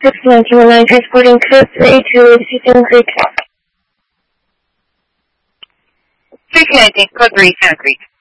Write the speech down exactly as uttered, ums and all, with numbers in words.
six nineteen one nine transporting code three to Seaton Creek. three connecting, code three, Santa Creek.